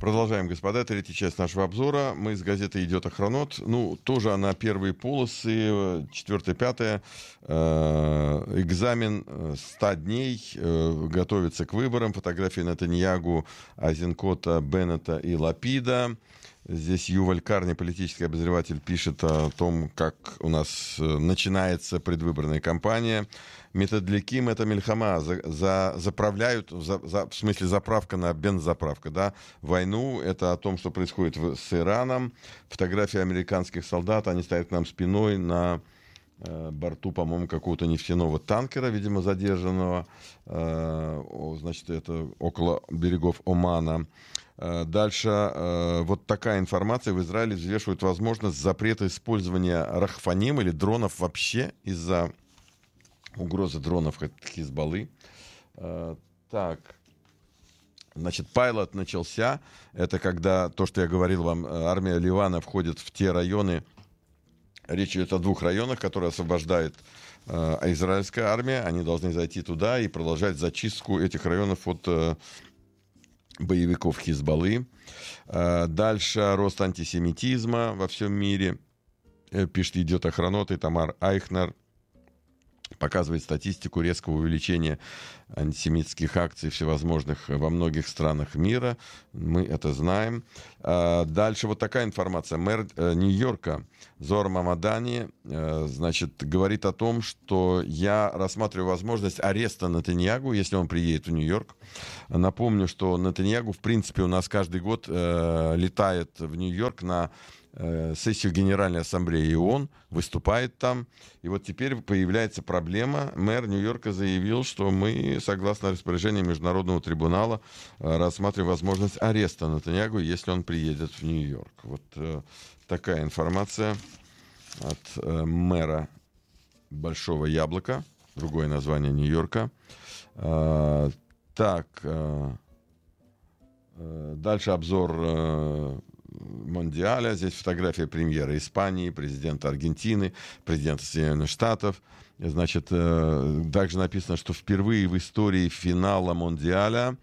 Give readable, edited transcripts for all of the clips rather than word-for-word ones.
Продолжаем, господа. Третья часть нашего обзора. Мы из газеты «Идет Охранот». Ну, тоже она первые полосы, 4-5. Экзамен 100 дней. Готовится к выборам. Фотографии Нетаньягу, Айзенкота, Беннета и Лапида. Здесь Юваль Карни, политический обозреватель, пишет о том, как у нас начинается предвыборная кампания. Методликим — это мельхама, заправляют, в смысле заправка на бензоправка, да, войну. Это о том, что происходит с Ираном. Фотографии американских солдат, они стоят к нам спиной на борту, по-моему, какого-то нефтяного танкера, видимо, задержанного, значит, это около берегов Омана. Дальше вот такая информация. В Израиле взвешивают возможность запрета использования рахфаним или дронов вообще из-за угрозы дронов от Хизбаллы. Так. Значит, пайлот начался. Это когда, то, что я говорил вам, армия Ливана входит в те районы. Речь идет о 2 районах, которые освобождает израильская армия. Они должны зайти туда и продолжать зачистку этих районов от боевиков Хизбаллы. Дальше рост антисемитизма во всем мире. Пишет «Идет Охранот», и Тамар Айхнер показывает статистику резкого увеличения антисемитских акций всевозможных во многих странах мира. Мы это знаем. Дальше вот такая информация. Мэр Нью-Йорка Зоар Мамадани, значит, говорит о том, что я рассматриваю возможность ареста Нетаньягу, если он приедет в Нью-Йорк. Напомню, что Нетаньягу, в принципе, у нас каждый год летает в Нью-Йорк на сессию Генеральной Ассамблеи ООН, выступает там. И вот теперь появляется проблема. Мэр Нью-Йорка заявил, что мы, согласно распоряжению Международного трибунала, рассматриваем возможность ареста Нетаньягу, если он приедет в Нью-Йорк. Вот такая информация от мэра Большого Яблока, другое название Нью-Йорка. Так, дальше обзор Мондиаля. Здесь фотография премьера Испании, президента Аргентины, президента Соединенных Штатов. Значит, также написано, что впервые в истории финала Мондиаля,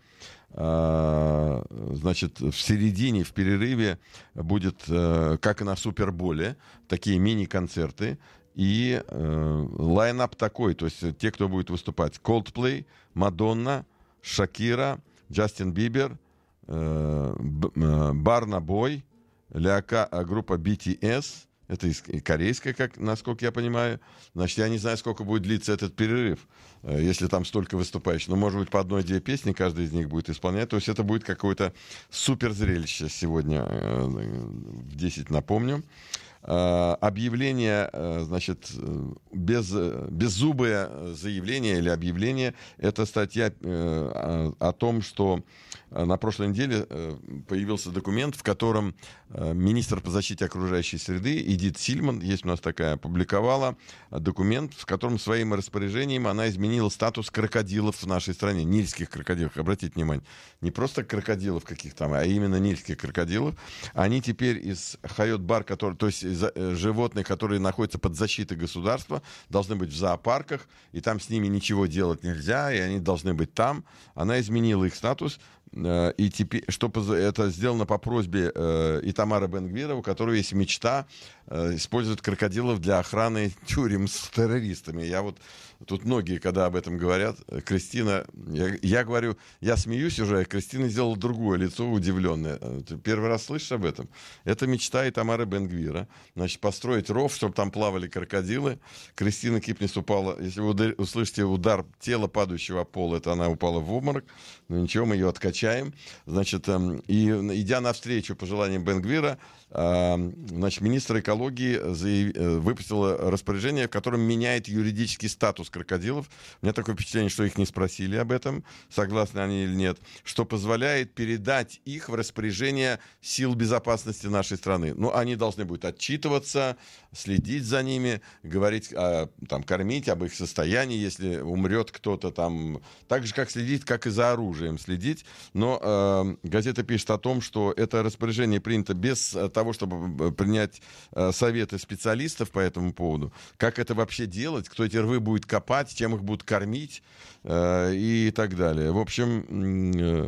значит, в середине, в перерыве будет, как и на Суперболе, такие мини-концерты. И лайнап такой, то есть те, кто будет выступать: Coldplay, Мадонна, Шакира, Джастин Бибер, Барна Бой, группа BTS, это корейская, как, насколько я понимаю. Значит, я не знаю, сколько будет длиться этот перерыв, если там столько выступающих. Но, может быть, по 1-2 песни каждый из них будет исполнять. То есть это будет какое-то супер зрелище сегодня в 10, напомню. Объявление, значит, беззубое заявление или объявление. Это статья о том, что на прошлой неделе появился документ, в котором министр по защите окружающей среды Эдит Сильман, есть у нас такая, опубликовала документ, в котором своим распоряжением она изменила статус крокодилов в нашей стране, нильских крокодилов. Обратите внимание, не просто крокодилов каких-то, а именно нильских крокодилов. Они теперь из хайот-бар, то есть животных, которые находятся под защитой государства, должны быть в зоопарках, и там с ними ничего делать нельзя, и они должны быть там. Она изменила их статус. И теперь, чтобы это сделано по просьбе Итамара Бен-Гвира, у которого есть мечта использовать крокодилов для охраны тюрем с террористами. Я вот тут многие, когда об этом говорят, Кристина, я говорю, я смеюсь уже, а Кристина сделала другое лицо, удивленное. Ты первый раз слышишь об этом? Это мечта Итамара Бен-Гвира. Значит, построить ров, чтобы там плавали крокодилы. Кристина Кипнис упала, если вы услышите удар тела, падающего о пол, это она упала в обморок. Но ничего, мы ее откачаем. Значит, и идя навстречу пожеланиям Бен-Гвира, значит, министр экологии выпустил распоряжение, в котором меняет юридический статус крокодилов. У меня такое впечатление, что их не спросили об этом, согласны они или нет, что позволяет передать их в распоряжение сил безопасности нашей страны. Ну, они должны будут отчитываться, следить за ними, говорить, там, кормить об их состоянии, если умрет кто-то там, так же, как следить, как и за оружием следить. Но газета пишет о том, что это распоряжение принято без того, чтобы принять советы специалистов по этому поводу. Как это вообще делать, кто эти рвы будет копать, чем их будут кормить и так далее. В общем,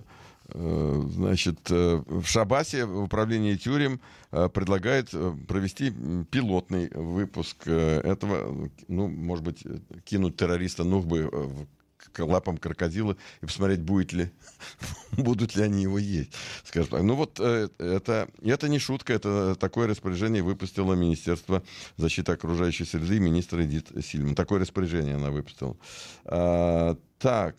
Значит, в Шабасе управление тюрем предлагает провести пилотный выпуск этого, ну, может быть, кинуть террориста Нухбы к лапам крокодила и посмотреть, будут ли они его есть. Скажем так. Ну вот это не шутка, это такое распоряжение выпустило Министерство защиты окружающей среды и министр Эдит Сильман. Такое распоряжение она выпустила. Так.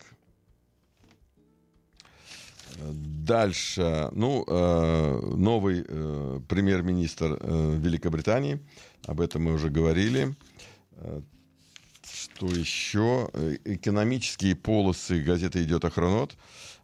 Дальше. Ну, новый премьер-министр Великобритании. Об этом мы уже говорили. Что еще? Экономические полосы газеты «Идет Охранот».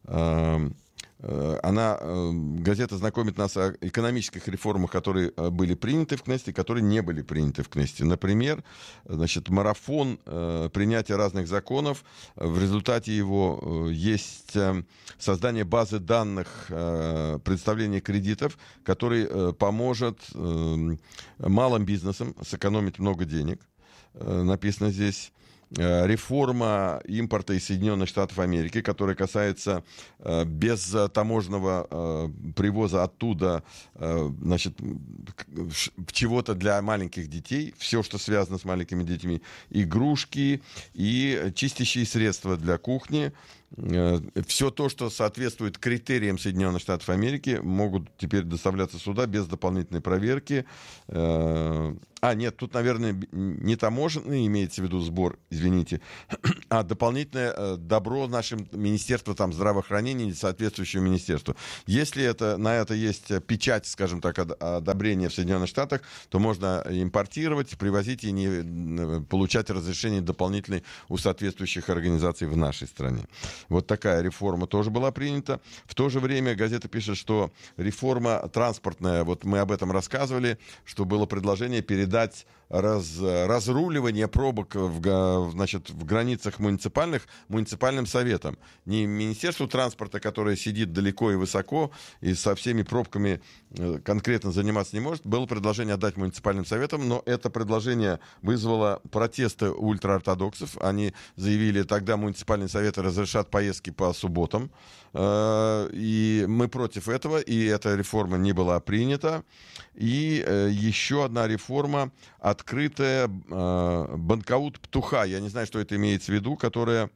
Газета знакомит нас о экономических реформах, которые были приняты в Кнессете, которые не были приняты в Кнессете. Например, значит, марафон принятия разных законов. В результате его есть создание базы данных предоставления кредитов, который поможет малым бизнесам сэкономить много денег. Написано здесь. Реформа импорта из Соединенных Штатов Америки, которая касается безтаможенного привоза оттуда, значит, чего-то для маленьких детей, все, что связано с маленькими детьми, игрушки и чистящие средства для кухни. Все то, что соответствует критериям Соединенных Штатов Америки, могут теперь доставляться сюда без дополнительной проверки. Нет, тут, наверное, не таможенный имеется в виду сбор, извините, а дополнительное добро нашим министерству там, здравоохранения, соответствующему министерству. Если на это есть печать, скажем так, одобрения в Соединенных Штатах, то можно импортировать, привозить и не получать разрешение дополнительные у соответствующих организаций в нашей стране. Вот такая реформа тоже была принята. В то же время газета пишет, что реформа транспортная, вот мы об этом рассказывали, что было предложение передать разруливание пробок в границах муниципальным советам. Не Министерству транспорта, которое сидит далеко и высоко, и со всеми пробками конкретно заниматься не может, было предложение отдать муниципальным советам, но это предложение вызвало протесты ультраортодоксов. Они заявили, тогда муниципальные советы разрешат поездки по субботам. И мы против этого, и эта реформа не была принята. И еще одна реформа, открытая банкаут Птуха. Я не знаю, что это имеется в виду, которая,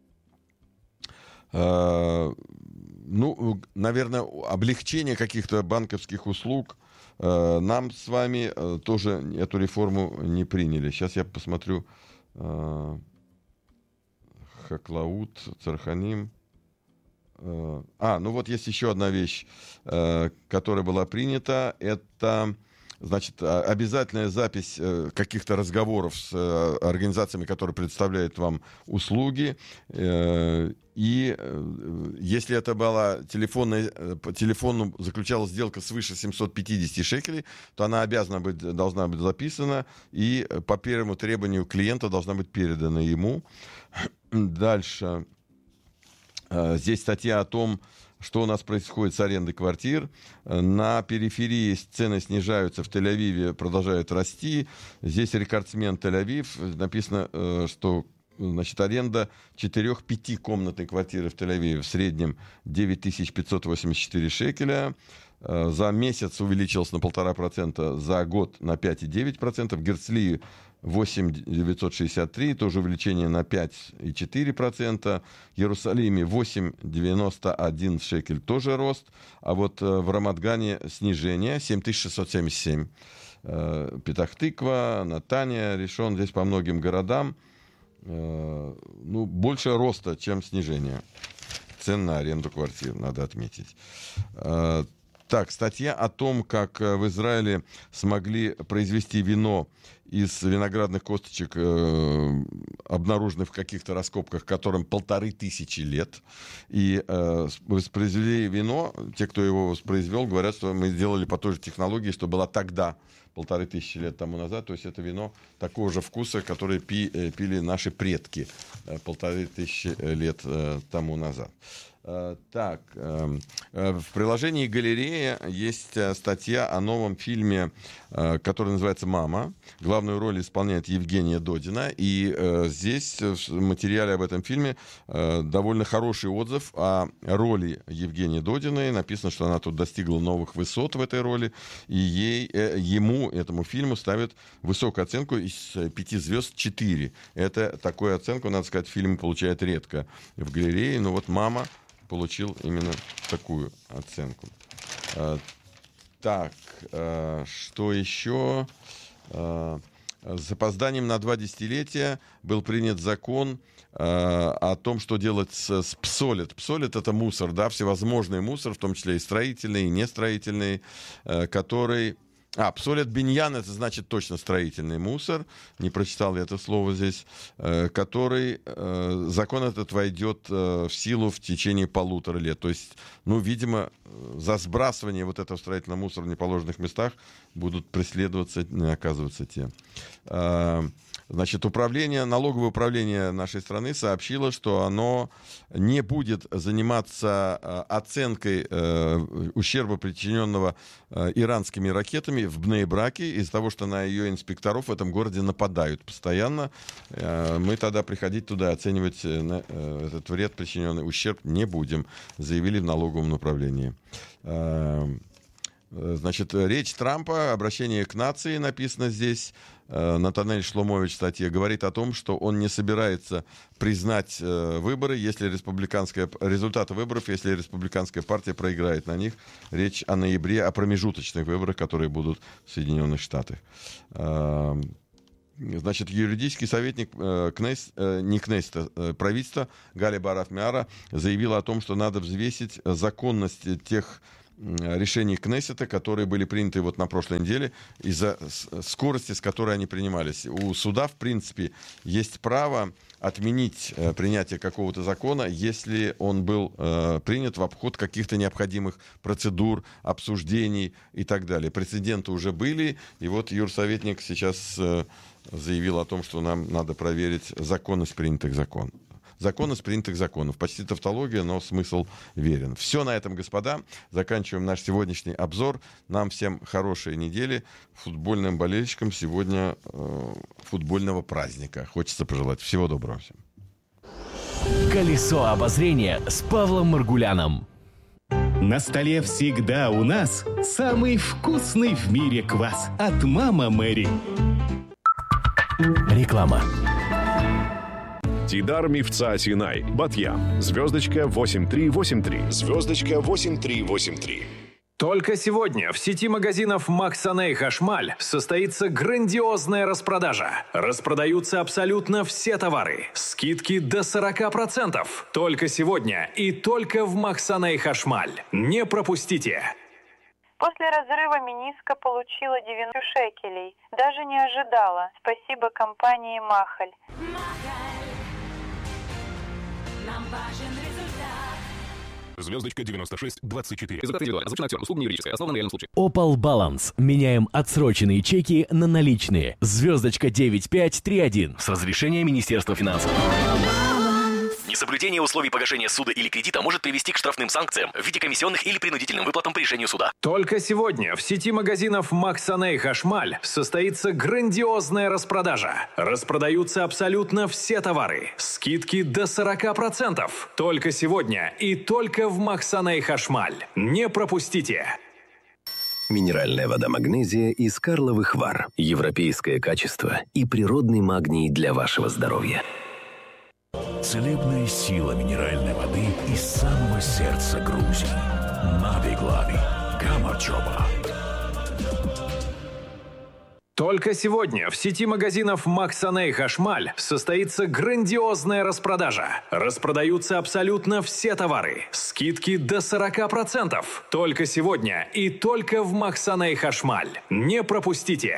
наверное, облегчение каких-то банковских услуг. Нам с вами тоже эту реформу не приняли. Сейчас я посмотрю. Хаклаут, Царханим. Вот есть еще одна вещь, которая была принята. Это, значит, обязательная запись каких-то разговоров с организациями, которые представляют вам услуги. И если это была по телефону заключалась сделка свыше 750 шекелей, то она должна быть записана, и по первому требованию клиента должна быть передана ему. Дальше. Здесь статья о том, что у нас происходит с арендой квартир. На периферии цены снижаются, в Тель-Авиве продолжают расти. Здесь рекордсмен Тель-Авив. Написано, что, значит, аренда 4-5 комнатной квартиры в Тель-Авиве в среднем 9584 шекеля. За месяц увеличилась на 1,5%, за год на 5,9%. В Герцлии 8,963, тоже увеличение на 5,4%. В Иерусалиме 8,91 шекель, тоже рост. А вот в Рамат-Гане снижение 7677. Петах-Тиква, Натания, Ришон, здесь по многим городам. Больше роста, чем снижение цен на аренду квартир, надо отметить. Так, статья о том, как в Израиле смогли произвести вино из виноградных косточек, обнаруженных в каких-то раскопках, которым 1500 лет. И воспроизвели вино, те, кто его воспроизвел, говорят, что мы сделали по той же технологии, что была тогда, 1500 лет тому назад. То есть это вино такого же вкуса, которое пили наши предки 1500 лет тому назад. Так, в приложении «Галерея» есть статья о новом фильме, который называется «Мама». Главную роль исполняет Евгения Додина. И здесь в материале об этом фильме довольно хороший отзыв о роли Евгении Додиной. Написано, что она тут достигла новых высот в этой роли. И этому фильму ставят высокую оценку из 5 звезд 4. Это такую оценку, надо сказать, фильм получает редко в галерее. Но вот «Мама» получил именно такую оценку. Так, что еще? С опозданием на 2 десятилетия был принят закон о том, что делать с псолит. Псолит — это мусор, да, всевозможный мусор, в том числе и строительный, и нестроительный, который... псолит биньян — это значит точно строительный мусор, не прочитал я это слово здесь, который, закон этот войдет в силу в течение 1,5 лет. То есть, видимо, за сбрасывание вот этого строительного мусора в неположенных местах будут преследоваться, оказываться те. Значит, налоговое управление нашей страны сообщило, что оно не будет заниматься оценкой ущерба, причиненного иранскими ракетами в Бней-Браке, из-за того, что на ее инспекторов в этом городе нападают постоянно. Мы тогда приходить туда оценивать этот вред, причиненный ущерб, не будем, заявили в налоговом управлении. Значит, речь Трампа, обращение к нации, написано здесь. Натанель Шломович в статье говорит о том, что он не собирается признать выборы, результаты выборов, если республиканская партия проиграет на них. Речь о ноябре, о промежуточных выборах, которые будут в Соединенных Штатах. Значит, юридический советник правительства Гали Бараф-Миара заявила о том, что надо взвесить законность тех решений Кнессета, которые были приняты вот на прошлой неделе, из-за скорости, с которой они принимались. У суда, в принципе, есть право отменить принятие какого-то закона, если он был принят в обход каких-то необходимых процедур, обсуждений и так далее. Прецеденты уже были, и вот юрсоветник сейчас заявил о том, что нам надо проверить законность принятых законов. Законность принятых законов. Почти тавтология, но смысл верен. Все на этом, господа. Заканчиваем наш сегодняшний обзор. Нам всем хорошей недели. Футбольным болельщикам сегодня футбольного праздника. Хочется пожелать. Всего доброго всем. Колесо обозрения с Павлом Маргуляном. На столе всегда у нас самый вкусный в мире квас от «Мама Мэри». Реклама. Тидар Мифца Синай, Батьям, звездочка 8383, звездочка 8383. Только сегодня в сети магазинов Максаней Хашмаль состоится грандиозная распродажа. Распродаются абсолютно все товары. Скидки до 40%. Только сегодня и только в Максаней Хашмаль. Не пропустите! После разрыва мениска получила 90 шекелей. Даже не ожидала. Спасибо компании «Махаль». Нам важен результат. Звездочка 9624. Результат индивидуально. Озвучен актер. Услуга не юридическая. Основана на реальном случае. Opal Balance. Меняем отсроченные чеки на наличные. Звездочка 9531. С разрешения Министерства финансов. Несоблюдение условий погашения суда или кредита может привести к штрафным санкциям в виде комиссионных или принудительным выплатам по решению суда. Только сегодня в сети магазинов Максаней Хашмаль состоится грандиозная распродажа. Распродаются абсолютно все товары. Скидки до 40%. Только сегодня и только в Максаней Хашмаль. Не пропустите! Минеральная вода «Магнезия» из Карловых Вар. Европейское качество и природный магний для вашего здоровья. Целебная сила минеральной воды из самого сердца Грузии. Нави-Глави. Гамарчоба. Только сегодня в сети магазинов Максаней Хашмаль состоится грандиозная распродажа. Распродаются абсолютно все товары. Скидки до 40%. Только сегодня и только в Максаней Хашмаль. Не пропустите!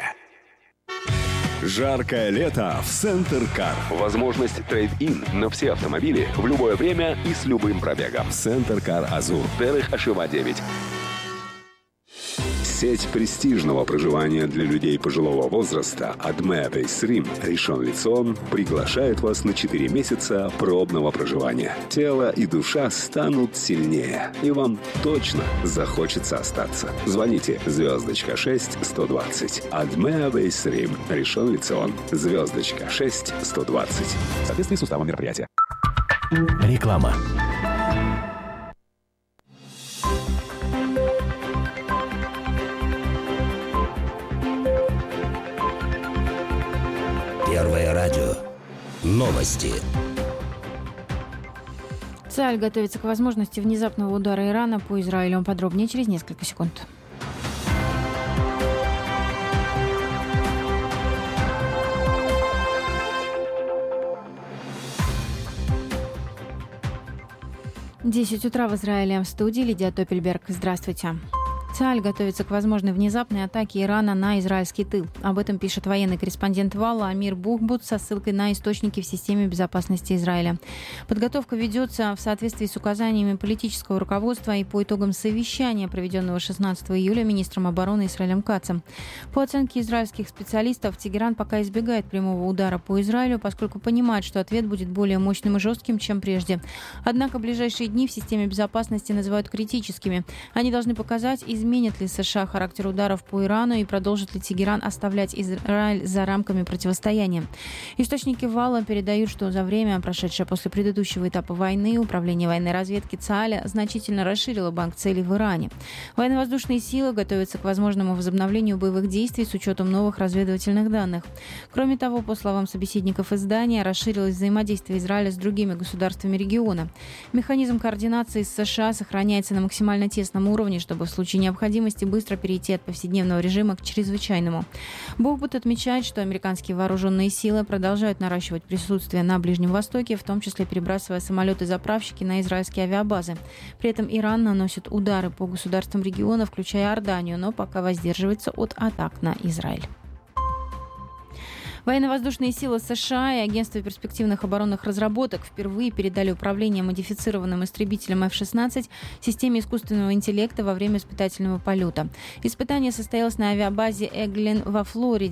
Жаркое лето в Центр Кар. Возможность трейд-ин на все автомобили в любое время и с любым пробегом. Центр Кар Азур. Терех Ашива 9. Сеть престижного проживания для людей пожилого возраста Adme Base Rim Ришон Лецион приглашает вас на 4 месяца пробного проживания. Тело и душа станут сильнее, и вам точно захочется остаться. Звоните *6 120. Adme Base Rim Ришон Лецион. *6 120. В соответствии с уставом мероприятия. Реклама. Первое радио. Новости. Цааль готовится к возможности внезапного удара Ирана по Израилю. Подробнее через несколько секунд. В 10 утра в Израиле. В студии Лидия Топельберг. Здравствуйте. Цааль готовится к возможной внезапной атаке Ирана на израильский тыл. Об этом пишет военный корреспондент Валла Амир Бухбут со ссылкой на источники в системе безопасности Израиля. Подготовка ведется в соответствии с указаниями политического руководства и по итогам совещания, проведенного 16 июля министром обороны Исраилем Кацем. По оценке израильских специалистов, Тегеран пока избегает прямого удара по Израилю, поскольку понимает, что ответ будет более мощным и жестким, чем прежде. Однако ближайшие дни в системе безопасности называют критическими. Они должны показать, изменит ли США характер ударов по Ирану и продолжит ли Тегеран оставлять Израиль за рамками противостояния. Источники Валла передают, что за время, прошедшее после предыдущего этапа войны, Управление военной разведки Цааля значительно расширило банк целей в Иране. Военно-воздушные силы готовятся к возможному возобновлению боевых действий с учетом новых разведывательных данных. Кроме того, по словам собеседников издания, расширилось взаимодействие Израиля с другими государствами региона. Механизм координации с США сохраняется на максимально тесном уровне, чтобы в случае необходимости быстро перейти от повседневного режима к чрезвычайному. Бухбут отмечает, что американские вооруженные силы продолжают наращивать присутствие на Ближнем Востоке, в том числе перебрасывая самолеты-заправщики на израильские авиабазы. При этом Иран наносит удары по государствам региона, включая Иорданию, но пока воздерживается от атак на Израиль. Военно-воздушные силы США и Агентство перспективных оборонных разработок впервые передали управление модифицированным истребителем F-16 системе искусственного интеллекта во время испытательного полета. Испытание состоялось на авиабазе Эглин во Флориде.